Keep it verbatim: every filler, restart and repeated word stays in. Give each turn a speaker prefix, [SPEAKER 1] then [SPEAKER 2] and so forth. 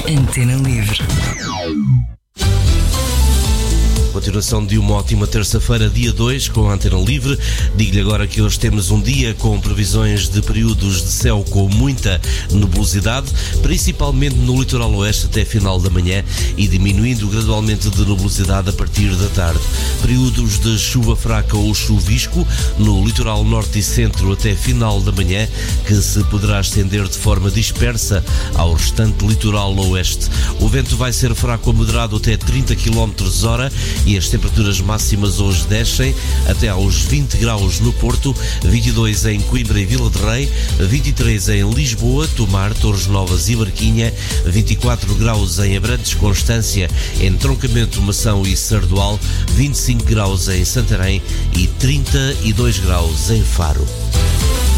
[SPEAKER 1] Antena Livre.
[SPEAKER 2] Continuação de uma ótima terça-feira, dia dois, com a Antena Livre. Digo-lhe agora que hoje temos um dia com previsões de períodos de céu com muita nebulosidade, principalmente no litoral oeste até final da manhã e diminuindo gradualmente de nebulosidade a partir da tarde. Períodos de chuva fraca ou chuvisco no litoral norte e centro até final da manhã, que se poderá estender de forma dispersa ao restante litoral oeste. O vento vai ser fraco a moderado até trinta quilómetros por hora e as temperaturas máximas hoje descem até aos vinte graus no Porto, vinte e dois em Coimbra e Vila de Rei, vinte e três em Lisboa, Tomar, Torres Novas e Barquinha, vinte e quatro graus em Abrantes, Constância, Entroncamento, Mação e Sardual, vinte e cinco graus em Santarém e trinta e dois graus em Faro.